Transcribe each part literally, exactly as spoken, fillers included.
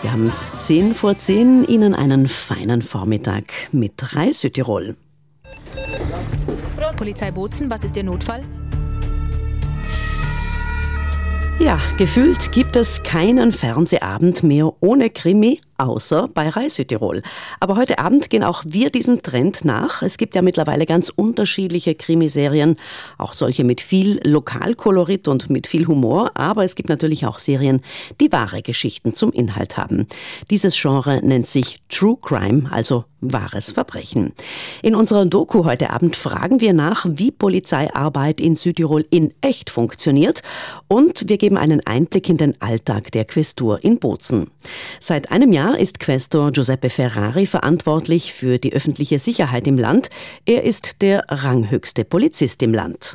Wir haben es zehn vor zehn, Ihnen einen feinen Vormittag mit Rai Südtirol. Polizei Bozen, was ist Ihr Notfall? Ja, gefühlt gibt es keinen Fernsehabend mehr ohne Krimi, außer bei Rai Südtirol. Aber heute Abend gehen auch wir diesem Trend nach. Es gibt ja mittlerweile ganz unterschiedliche Krimiserien, auch solche mit viel Lokalkolorit und mit viel Humor. Aber es gibt natürlich auch Serien, die wahre Geschichten zum Inhalt haben. Dieses Genre nennt sich True Crime, also wahres Verbrechen. In unserer Doku heute Abend fragen wir nach, wie Polizeiarbeit in Südtirol in echt funktioniert, und wir geben einen Einblick in den Alltag der Questur in Bozen. Seit einem Jahr ist Questor Giuseppe Ferrari verantwortlich für die öffentliche Sicherheit im Land. Er ist der ranghöchste Polizist im Land.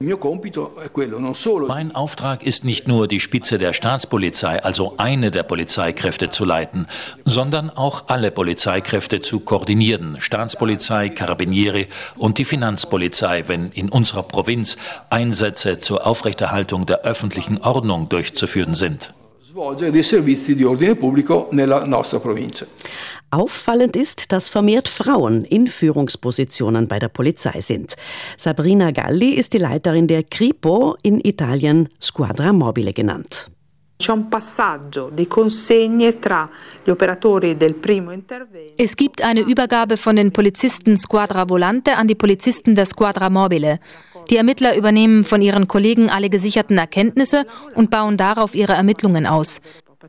Mein Auftrag ist nicht nur, die Spitze der Staatspolizei, also eine der Polizeikräfte, zu leiten, sondern auch alle Polizeikräfte zu koordinieren, Staatspolizei, Carabinieri und die Finanzpolizei, wenn in unserer Provinz Einsätze zur Aufrechterhaltung der öffentlichen Ordnung durchzuführen sind. Auffallend ist, dass vermehrt Frauen in Führungspositionen bei der Polizei sind. Sabrina Galli ist die Leiterin der Kripo, in Italien Squadra Mobile genannt. Es gibt eine Übergabe von den Polizisten Squadra Volante an die Polizisten der Squadra Mobile. Die Ermittler übernehmen von ihren Kollegen alle gesicherten Erkenntnisse und bauen darauf ihre Ermittlungen aus.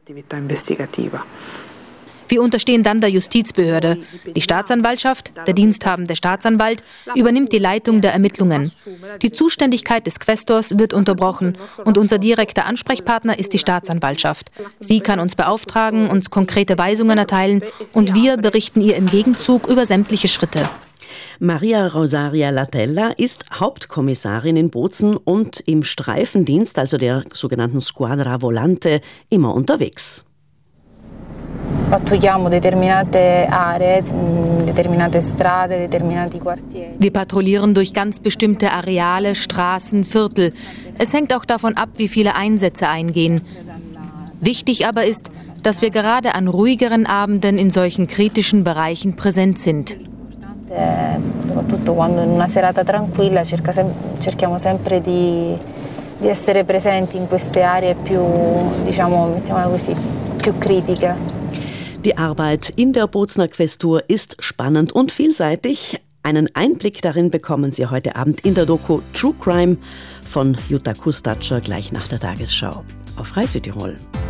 Wir unterstehen dann der Justizbehörde. Die Staatsanwaltschaft, der diensthabende Staatsanwalt, übernimmt die Leitung der Ermittlungen. Die Zuständigkeit des Quästors wird unterbrochen und unser direkter Ansprechpartner ist die Staatsanwaltschaft. Sie kann uns beauftragen, uns konkrete Weisungen erteilen und wir berichten ihr im Gegenzug über sämtliche Schritte. Maria Rosaria Latella ist Hauptkommissarin in Bozen und im Streifendienst, also der sogenannten Squadra Volante, immer unterwegs. Wir patrouillieren durch ganz bestimmte Areale, Straßen, Viertel. Es hängt auch davon ab, wie viele Einsätze eingehen. Wichtig aber ist, dass wir gerade an ruhigeren Abenden in solchen kritischen Bereichen präsent sind. Soprattutto quando in una serata tranquilla cerchiamo sempre di, di essere presenti in queste aree più, diciamo, mettiamola così, più critiche. Die Arbeit in der Bozener Questur ist spannend und vielseitig. Einen Einblick darin bekommen Sie heute Abend in der Doku True Crime von Jutta Kustatscher gleich nach der Tagesschau auf Rai Südtirol.